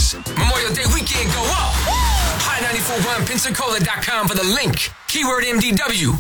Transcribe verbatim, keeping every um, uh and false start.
tickets. Memorial Day weekend go up. High nine four one Pensacola dot com for the link. Keyword M D W.